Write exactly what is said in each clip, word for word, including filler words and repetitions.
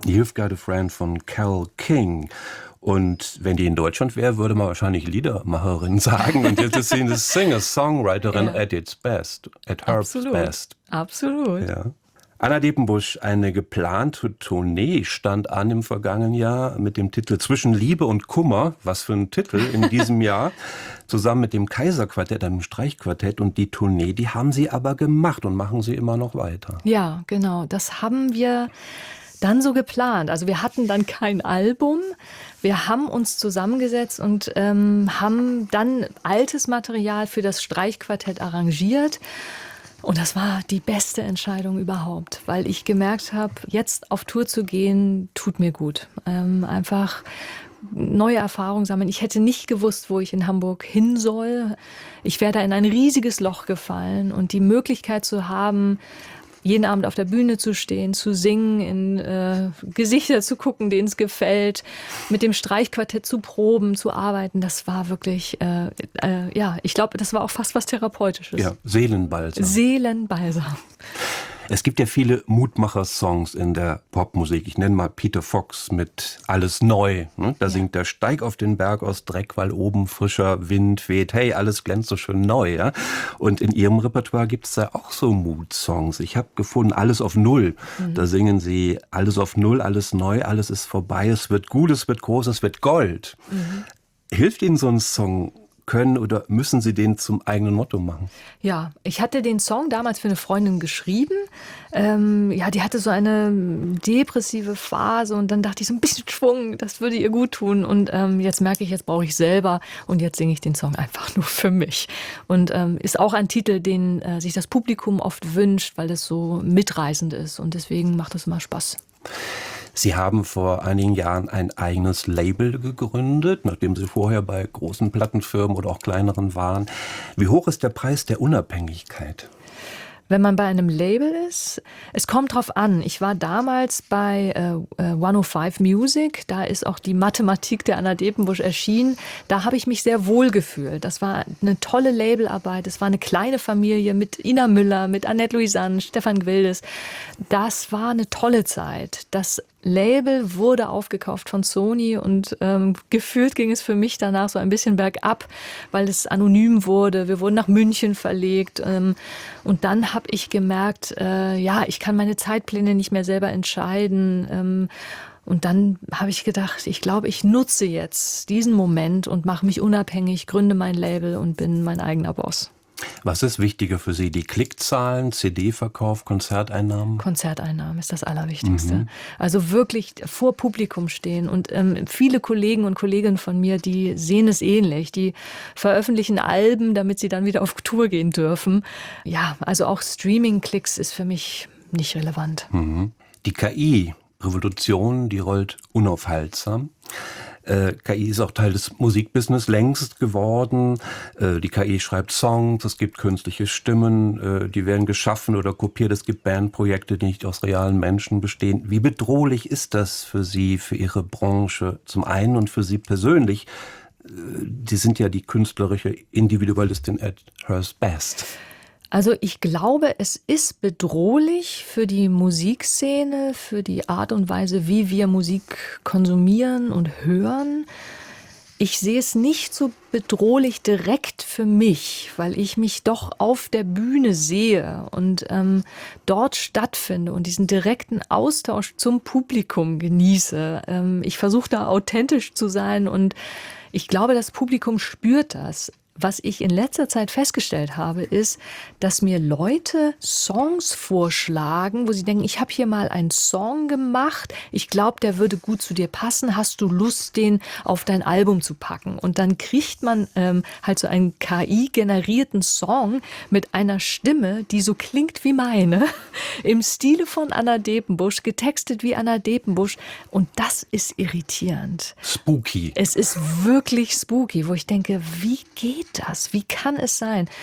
You've Got a Friend von Carole King. Und wenn die in Deutschland wäre, würde man wahrscheinlich Liedermacherin sagen. Und jetzt ist sie eine Singer-Songwriterin ja. at its best, at her Absolut. best. Absolut. Ja. Anna Depenbusch, eine geplante Tournee stand an im vergangenen Jahr mit dem Titel Zwischen Liebe und Kummer. Was für ein Titel in diesem Jahr. Zusammen mit dem Kaiserquartett, einem Streichquartett. Und die Tournee, die haben Sie aber gemacht und machen Sie immer noch weiter. Ja, genau. Das haben wir dann so geplant. Also wir hatten dann kein Album. Wir haben uns zusammengesetzt und ähm, haben dann altes Material für das Streichquartett arrangiert. Und das war die beste Entscheidung überhaupt, weil ich gemerkt habe, jetzt auf Tour zu gehen, tut mir gut. Ähm, einfach neue Erfahrungen sammeln. Ich hätte nicht gewusst, wo ich in Hamburg hin soll. Ich wäre da in ein riesiges Loch gefallen und die Möglichkeit zu haben, jeden Abend auf der Bühne zu stehen, zu singen, in äh, Gesichter zu gucken, denen es gefällt, mit dem Streichquartett zu proben, zu arbeiten, das war wirklich, äh, äh, ja, ich glaube, das war auch fast was Therapeutisches. Ja, Seelenbalsam. Seelenbalsam. Es gibt ja viele Mutmacher-Songs in der Popmusik. Ich nenne mal Peter Fox mit Alles neu. Da ja. singt der Steig auf den Berg aus Dreck, weil oben frischer Wind weht. Hey, alles glänzt so schön neu. Ja? Und in Ihrem Repertoire gibt es da auch so Mut-Songs. Ich habe gefunden, Alles auf Null. Mhm. Da singen Sie Alles auf Null, alles neu, alles ist vorbei. Es wird gut, es wird groß, es wird Gold. Mhm. Hilft Ihnen so ein Song? Können oder müssen Sie den zum eigenen Motto machen? Ja, ich hatte den Song damals für eine Freundin geschrieben. Ähm, ja, die hatte so eine depressive Phase und dann dachte ich, so ein bisschen Schwung, das würde ihr gut tun. Und ähm, jetzt merke ich, jetzt brauche ich selber und jetzt singe ich den Song einfach nur für mich. Und ähm, ist auch ein Titel, den äh, sich das Publikum oft wünscht, weil es so mitreißend ist und deswegen macht es immer Spaß. Sie haben vor einigen Jahren ein eigenes Label gegründet, nachdem Sie vorher bei großen Plattenfirmen oder auch kleineren waren. Wie hoch ist der Preis der Unabhängigkeit? Wenn man bei einem Label ist, es kommt drauf an. Ich war damals bei äh, hundertfünf Music, da ist auch die Mathematik der Anna Depenbusch erschienen. Da habe ich mich sehr wohl gefühlt. Das war eine tolle Labelarbeit. Es war eine kleine Familie mit Ina Müller, mit Annette Louisanne, Stefan Gwildes. Das war eine tolle Zeit. Das Label wurde aufgekauft von Sony und ähm, gefühlt ging es für mich danach so ein bisschen bergab, weil es anonym wurde. Wir wurden nach München verlegt ähm, und dann habe ich gemerkt, äh, ja, ich kann meine Zeitpläne nicht mehr selber entscheiden. Ähm, und dann habe ich gedacht, ich glaube, ich nutze jetzt diesen Moment und mache mich unabhängig, gründe mein Label und bin mein eigener Boss. Was ist wichtiger für Sie? Die Klickzahlen, C D-Verkauf, Konzerteinnahmen? Konzerteinnahmen ist das Allerwichtigste. Mhm. Also wirklich vor Publikum stehen. Und ähm, viele Kollegen und Kolleginnen von mir, die sehen es ähnlich. Die veröffentlichen Alben, damit sie dann wieder auf Tour gehen dürfen. Ja, also auch Streaming-Klicks ist für mich nicht relevant. Mhm. Die K I-Revolution, die rollt unaufhaltsam. K I ist auch Teil des Musikbusiness längst geworden. Die K I schreibt Songs, es gibt künstliche Stimmen, die werden geschaffen oder kopiert. Es gibt Bandprojekte, die nicht aus realen Menschen bestehen. Wie bedrohlich ist das für Sie, für Ihre Branche zum einen und für Sie persönlich? Sie sind ja die künstlerische Individualistin at her best. Also ich glaube, es ist bedrohlich für die Musikszene, für die Art und Weise, wie wir Musik konsumieren und hören. Ich sehe es nicht so bedrohlich direkt für mich, weil ich mich doch auf der Bühne sehe und ähm, dort stattfinde und diesen direkten Austausch zum Publikum genieße. Ähm, ich versuche da authentisch zu sein und ich glaube, das Publikum spürt das. Was ich in letzter Zeit festgestellt habe, ist, dass mir Leute Songs vorschlagen, wo sie denken, ich habe hier mal einen Song gemacht, ich glaube, der würde gut zu dir passen, hast du Lust, den auf dein Album zu packen? Und dann kriegt man ähm, halt so einen K I-generierten Song mit einer Stimme, die so klingt wie meine, im Stile von Anna Depenbusch, getextet wie Anna Depenbusch. Und das ist irritierend. Spooky. Es ist wirklich spooky, wo ich denke, wie geht das? Wie kann es sein?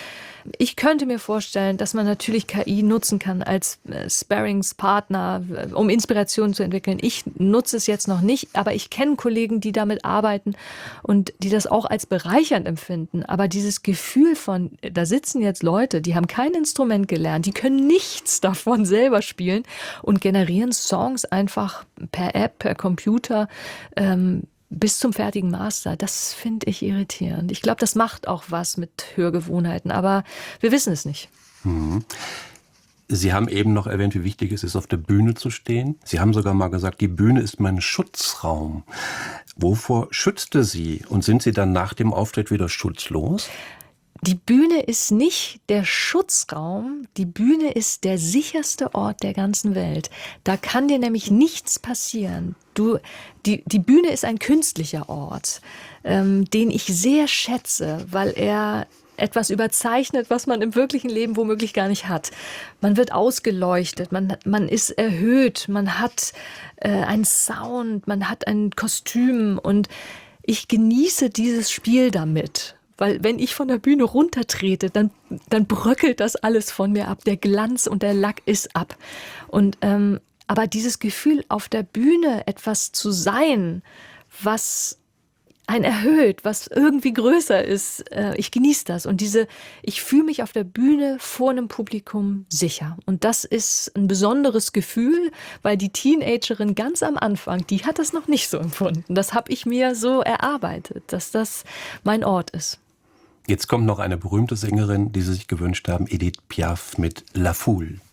Ich könnte mir vorstellen, dass man natürlich K I nutzen kann als äh, Sparringspartner, äh, um Inspiration zu entwickeln. Ich nutze es jetzt noch nicht, aber ich kenne Kollegen, die damit arbeiten und die das auch als bereichernd empfinden. Aber dieses Gefühl von, da sitzen jetzt Leute, die haben kein Instrument gelernt, die können nichts davon selber spielen und generieren Songs einfach per App, per Computer, ähm, bis zum fertigen Master, das finde ich irritierend. Ich glaube, das macht auch was mit Hörgewohnheiten, aber wir wissen es nicht. Mhm. Sie haben eben noch erwähnt, wie wichtig es ist, auf der Bühne zu stehen. Sie haben sogar mal gesagt, die Bühne ist mein Schutzraum. Wovor schützte Sie? Und sind Sie dann nach dem Auftritt wieder schutzlos? Die Bühne ist nicht der Schutzraum, die Bühne ist der sicherste Ort der ganzen Welt. Da kann dir nämlich nichts passieren. Du, die, die Bühne ist ein künstlicher Ort, ähm, den ich sehr schätze, weil er etwas überzeichnet, was man im wirklichen Leben womöglich gar nicht hat. Man wird ausgeleuchtet, man, man ist erhöht, man hat äh, einen Sound, man hat ein Kostüm und ich genieße dieses Spiel damit. Weil wenn ich von der Bühne runtertrete, dann, dann bröckelt das alles von mir ab. Der Glanz und der Lack ist ab. Und, ähm, aber dieses Gefühl, auf der Bühne etwas zu sein, was einen erhöht, was irgendwie größer ist, äh, ich genieße das. Und diese, ich fühle mich auf der Bühne vor einem Publikum sicher. Und das ist ein besonderes Gefühl, weil die Teenagerin ganz am Anfang, die hat das noch nicht so empfunden. Das habe ich mir so erarbeitet, dass das mein Ort ist. Jetzt kommt noch eine berühmte Sängerin, die Sie sich gewünscht haben, Edith Piaf mit La Foule.